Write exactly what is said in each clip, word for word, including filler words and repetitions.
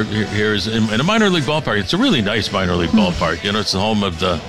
here is in, in a minor league ballpark. It's a really nice minor league mm. ballpark. You know, it's the home of the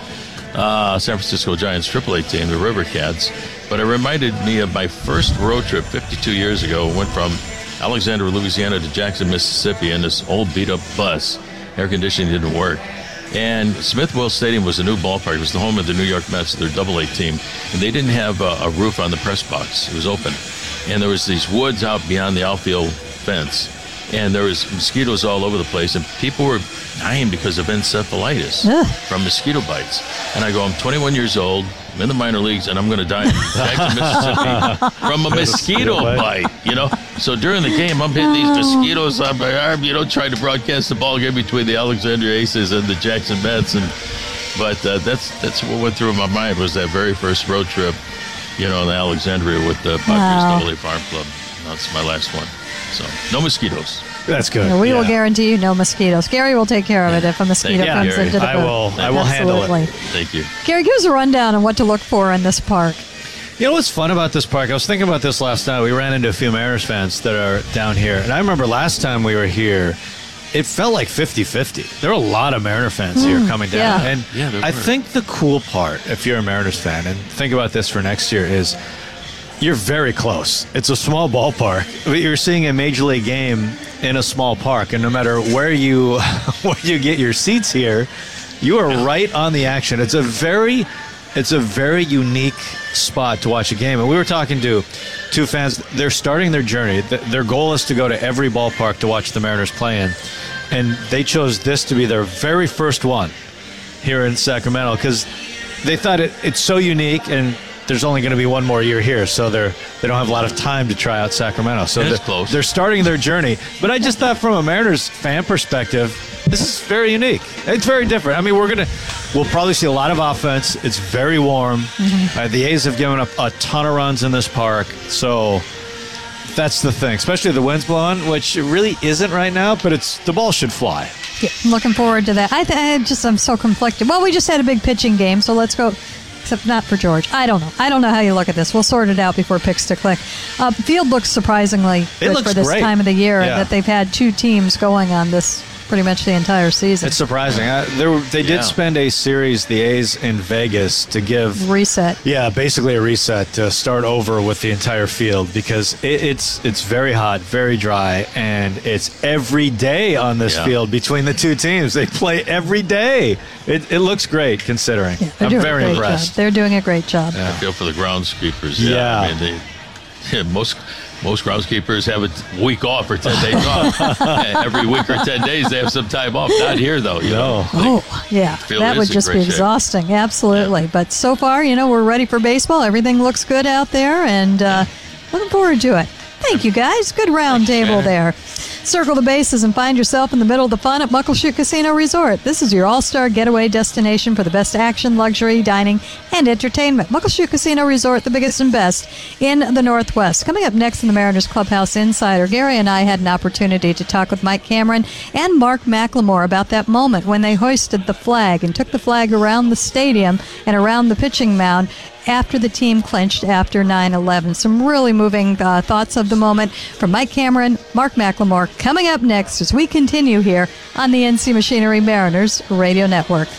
uh, San Francisco Giants triple A team, the River Cats. But it reminded me of my first road trip fifty-two years ago. Went from Alexandria, Louisiana to Jackson, Mississippi in this old beat-up bus. Air conditioning didn't work. And Smith-Wills Stadium was a new ballpark. It was the home of the New York Mets, their double A team. And they didn't have a, a roof on the press box. It was open. And there was these woods out beyond the outfield fence. And there was mosquitoes all over the place. And people were dying because of encephalitis Ugh. from mosquito bites. And I go, I'm twenty-one years old. I'm in the minor leagues, and I'm going to die in Jackson, Mississippi from a mosquito bite, you know? So during the game, I'm hitting these mosquitoes on my arm, you know, trying to broadcast the ball game between the Alexandria Aces and the Jackson Mets. And But uh, that's that's what went through my mind was that very first road trip, you know, in Alexandria with the Padres wow. Double A Farm Club. That's my last one. So no mosquitoes. That's good. Yeah, we yeah. will guarantee you no mosquitoes. Gary will take care of it if a mosquito yeah, comes Gary. into the booth. I will, I will handle it. Thank you. Gary, give us a rundown on what to look for in this park. You know what's fun about this park? I was thinking about this last night. We ran into a few Mariners fans that are down here. And I remember last time we were here, it felt like fifty-fifty. There were a lot of Mariner fans mm, here coming down. Yeah. And yeah, I think the cool part, if you're a Mariners fan, and think about this for next year, is you're very close. It's a small ballpark, but you're seeing a Major League game in a small park. And no matter where you where you get your seats here, you are right on the action. It's a very... It's a very unique spot to watch a game. And we were talking to two fans. They're starting their journey. Their goal is to go to every ballpark to watch the Mariners play in. And they chose this to be their very first one here in Sacramento because they thought it, it's so unique and there's only going to be one more year here. So they're, they don't have a lot of time to try out Sacramento. So That's they're, close. they're starting their journey. But I just thought from a Mariners fan perspective, this is very unique. It's very different. I mean, we're going to, we'll probably see a lot of offense. It's very warm. Mm-hmm. Uh, the A's have given up a ton of runs in this park. So that's the thing, especially the wind's blowing, which it really isn't right now, but it's the ball should fly. Yeah, I'm looking forward to that. I, th- I just, I'm so conflicted. Well, we just had a big pitching game, so let's go. Except not for George. I don't know. I don't know how you look at this. We'll sort it out before picks to click. Uh, field looks surprisingly good looks for this great. time of the year, Yeah. that they've had two teams going on this pretty much the entire season. It's surprising. I, there were, they did Yeah. spend a series, the A's in Vegas, to give reset. Yeah, basically a reset to start over with the entire field because it, it's it's very hot, very dry, and it's every day on this Yeah. field between the two teams. They play every day. It, it looks great considering. Yeah, they're I'm doing very a great impressed. Job. They're doing a great job. I feel for the groundskeepers. Yeah. Yeah. I mean, they, yeah, most most groundskeepers have a week off or ten days off. Every week or ten days, they have some time off. Not here, though. You No. know? Oh, yeah. Field That is would in just be great shape. exhausting. Absolutely. Yeah. But so far, you know, we're ready for baseball. Everything looks good out there, and uh, looking forward to it. Thank you, guys. Good round table there. Circle the bases and find yourself in the middle of the fun at Muckleshoot Casino Resort. This is your all-star getaway destination for the best action, luxury, dining, and entertainment. Muckleshoot Casino Resort, the biggest and best in the Northwest. Coming up next in the Mariners Clubhouse Insider, Gary and I had an opportunity to talk with Mike Cameron and Mark McLemore about that moment when they hoisted the flag and took the flag around the stadium and around the pitching mound after the team clinched after nine eleven. Some really moving uh, thoughts of the moment from Mike Cameron, Mark McLemore, coming up next as we continue here on the N C Machinery Mariners Radio Network.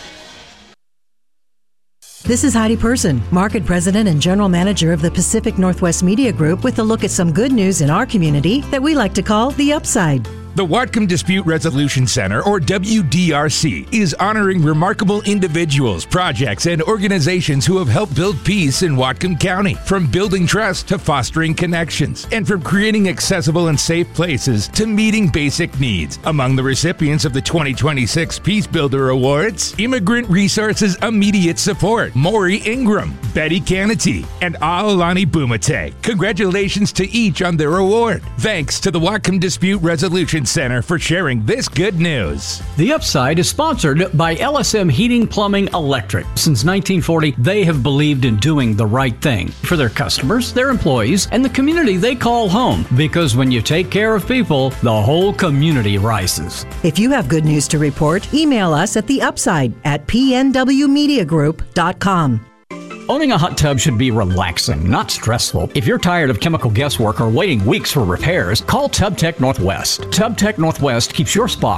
This is Heidi Person, Market President and General Manager of the Pacific Northwest Media Group, with a look at some good news in our community that we like to call the upside. The Whatcom Dispute Resolution Center, or W D R C, is honoring remarkable individuals, projects, and organizations who have helped build peace in Whatcom County, from building trust to fostering connections, and from creating accessible and safe places to meeting basic needs. Among the recipients of the twenty twenty-six Peace Builder Awards, Immigrant Resources Immediate Support, Maury Ingram, Betty Canity, and Aolani Bumate. Congratulations to each on their award. Thanks to the Whatcom Dispute Resolution Center for sharing this good news. The Upside is sponsored by L S M Heating, Plumbing, Electric. Since nineteen forty, they have believed in doing the right thing for their customers, their employees, and the community they call home. Because when you take care of people, the whole community rises. If you have good news to report, email us at the upside at p n w media group dot com. Owning a hot tub should be relaxing, not stressful. If you're tired of chemical guesswork or waiting weeks for repairs, call TubTech Northwest. TubTech Northwest keeps your spa